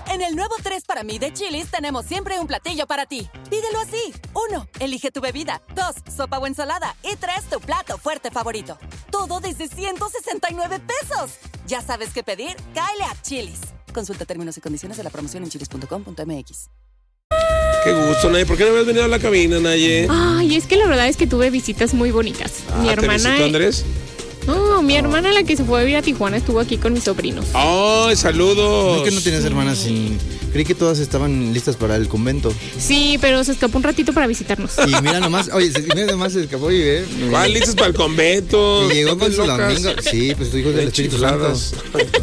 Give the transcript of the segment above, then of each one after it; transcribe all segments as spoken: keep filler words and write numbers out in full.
En el nuevo tres para mí de Chili's tenemos siempre un platillo para ti. Pídelo así. Uno, elige tu bebida. Dos, sopa o ensalada. Y tres, tu plato fuerte favorito. Todo desde ciento sesenta y nueve pesos. Ya sabes qué pedir, cáele a Chili's. Consulta términos y condiciones de la promoción en chilis punto com punto m x. Qué gusto, Naye. ¿Por qué no habías venido a la cabina, Naye? Ay, es que la verdad es que tuve visitas muy bonitas. Ah, Mi ¿te hermana... visitó Andrés? No, mi hermana, la que se fue a vivir a Tijuana, estuvo aquí con mis sobrinos. ¡Ay, saludos! No es que no tienes hermanas sin... Creí que todas estaban listas para el convento. Sí, pero se escapó un ratito para visitarnos. Y mira nomás, oye, se- mira nomás se escapó y ve. ¿Cuál listos para el convento? Y llegó con su Locas. domingo. Sí, pues tu hijo del Espíritu Santo. Chifladas.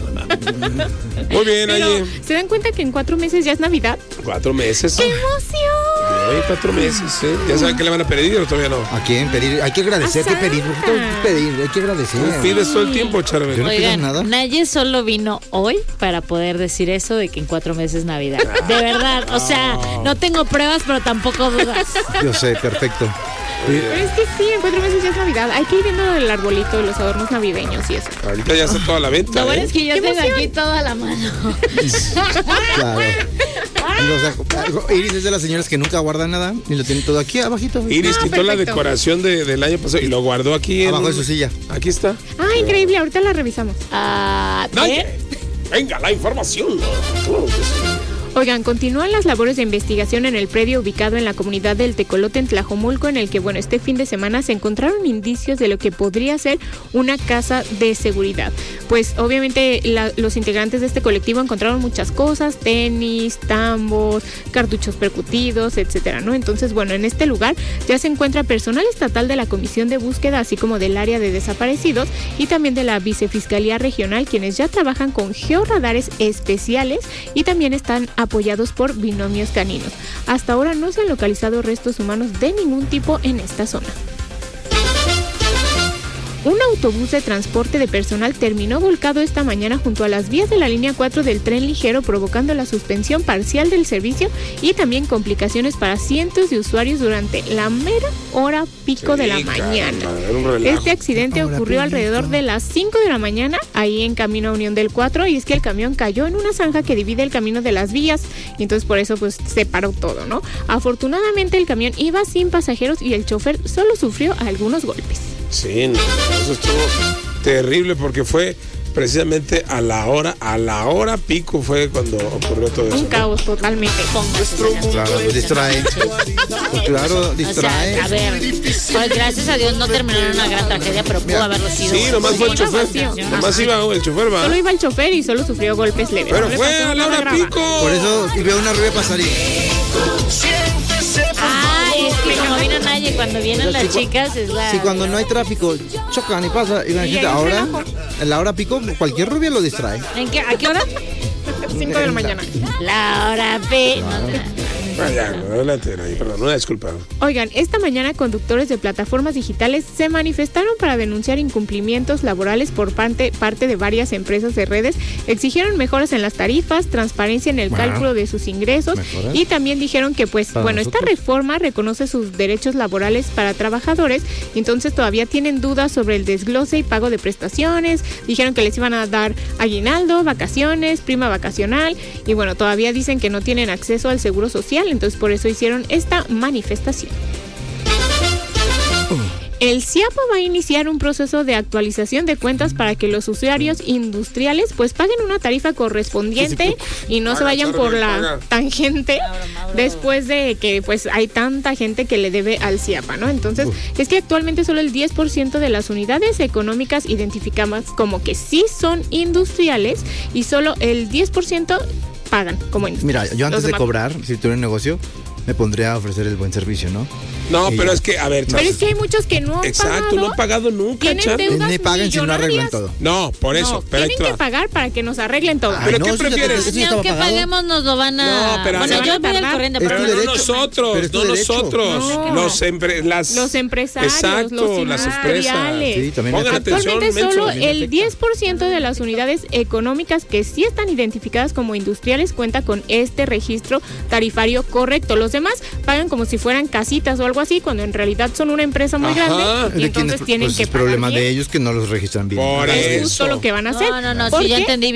Muy bien, Pero, Naye. ¿se dan cuenta que en cuatro meses ya es Navidad? Cuatro meses. ¡Qué emoción! Ay, cuatro meses, ¿eh? ¿Ya saben qué le van a pedir o todavía no? ¿A quién pedir? Hay que agradecer, hay que pedir. ¿Por qué tengo que pedir? Hay que agradecer. Tú pides todo el tiempo, Charbel. Yo no pido Oigan, nada. Naye solo vino hoy para poder decir eso de que en cuatro meses es Navidad. De verdad, o sea, no tengo pruebas, pero tampoco dudas. Yo sé, perfecto. Pero es que sí, en cuatro meses ya es Navidad. Hay que ir viendo el arbolito, los adornos navideños y eso. Ahorita ya está toda la venta, Lo bueno ¿eh? es que yo ¡Qué tengo emoción! aquí toda la mano. Claro. O sea, Iris es de las señoras que nunca guardan nada y lo tiene todo aquí abajito. Iris Ah, quitó la perfecto. decoración de- del año pasado y lo guardó aquí en... Abajo de su silla. Aquí está. Ah, increíble, ahorita la revisamos. Ah, Naye, ¿eh? venga la información. Claro que sí. Oigan, continúan las labores de investigación en el predio ubicado en la comunidad del Tecolote en Tlajomulco, en el que, bueno, este fin de semana se encontraron indicios de lo que podría ser una casa de seguridad. Pues obviamente la- los integrantes de este colectivo encontraron muchas cosas, tenis, tambos, cartuchos percutidos, etcétera, ¿no? Entonces, bueno, en este lugar ya se encuentra personal estatal de la Comisión de Búsqueda, así como del área de desaparecidos y también de la Vicefiscalía Regional, quienes ya trabajan con georradares especiales y también están apoyados por binomios caninos. Hasta ahora no se han localizado restos humanos de ningún tipo en esta zona. Un autobús de transporte de personal terminó volcado esta mañana junto a las vías de la línea cuatro del tren ligero, provocando la suspensión parcial del servicio y también complicaciones para cientos de usuarios durante la mera hora pico Sí, de la caramba, mañana. era un relajo. Este accidente Hora ocurrió pico. alrededor de las cinco de la mañana, ahí en camino a Unión del cuatro, y es que el camión cayó en una zanja que divide el camino de las vías, y entonces por eso pues se paró todo, ¿no? Afortunadamente el camión iba sin pasajeros y el chofer solo sufrió algunos golpes. Sí, no, eso estuvo terrible porque fue precisamente a la hora, a la hora pico fue cuando ocurrió todo eso. Un ¿no? caos totalmente. Claro, pues distrae. Pues claro, O distrae. sea, a ver, pues gracias a Dios no terminó en una gran tragedia, pero pudo haberlo sido. Sí, nomás fue el Mucha chofer. pasión. Nomás iba el chofer, va. Solo iba el chofer y solo sufrió golpes leves. Pero No le fue pasó a la nada hora grave. pico. Por eso, y veo una rubia pasar y... Ay, es que como vino Naye, cuando vienen las chicas es la... Si cuando no hay tráfico, chocan y pasa. Y la Y gente, hay un ahora, relajo. en la hora pico, cualquier rubia lo distrae. ¿En qué? ¿A qué hora? cinco de la mañana. La hora P. No, Ah, ya, adelante, Naye, perdón, una disculpa. Oigan, esta mañana conductores de plataformas digitales se manifestaron para denunciar incumplimientos laborales por parte, parte de varias empresas de redes. Exigieron mejoras en las tarifas, transparencia en el Bueno, cálculo de sus ingresos mejoras. y también dijeron que pues Para bueno, nosotros. esta reforma reconoce sus derechos laborales para trabajadores, entonces todavía tienen dudas sobre el desglose y pago de prestaciones. Dijeron que les iban a dar aguinaldo, vacaciones, prima vacacional y bueno, todavía dicen que no tienen acceso al seguro social, entonces por eso hicieron esta manifestación. El CIAPA va a iniciar un proceso de actualización de cuentas para que los usuarios industriales pues paguen una tarifa correspondiente y no se Paga, vayan por Charbel, la paga. tangente después de que pues hay tanta gente que le debe al CIAPA, ¿no? Entonces, es que actualmente solo el diez por ciento de las unidades económicas identificadas como que sí son industriales y solo el diez por ciento pagan como industriales. Mira, yo antes Los de demás- cobrar, si tuviera un negocio, me pondría a ofrecer el buen servicio, ¿no? No, Y pero ya. es que, a ver, Pero es que hay muchos que no han exacto, pagado. no han pagado nunca, Tienen Charbel. deudas Me paguen si no arreglan millonarias. todo. No, por eso, No, pero ahí tienen te que va. pagar para que nos arreglen todo. Ay, ¿Pero no, qué eso ya te- prefieres? eso ya Ni estaba aunque pagado. paguemos nos lo van a... No, pero bueno, se yo van a voy al tardar. corriente, Es pero Pero tu no derecho. nosotros, Pero es tu no derecho. nosotros, No. los, empre- las, Los empresarios, exacto, los las industriales. Sí, también Pongan afecta. atención, Actualmente menso. solo también el afecta. diez por ciento de las unidades económicas que sí están identificadas como industriales cuenta con este registro tarifario correcto. Los demás pagan como si fueran casitas o algo así, cuando en realidad son una empresa muy Ajá. grande y ¿De quién entonces es? tienen Pues que es pagar problema bien. de ellos que no los registran bien. Por Es eso. justo lo que van a hacer. No, no, no, ¿Por sí, ya qué? entendí